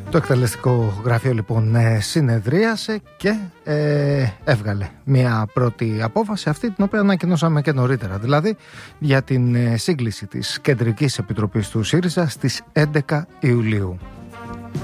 Το εκτελεστικό γραφείο λοιπόν συνεδρίασε και έβγαλε μια πρώτη απόφαση, αυτή την οποία ανακοινώσαμε και νωρίτερα, δηλαδή για την σύγκληση της Κεντρικής Επιτροπής του ΣΥΡΙΖΑ στις 11 Ιουλίου.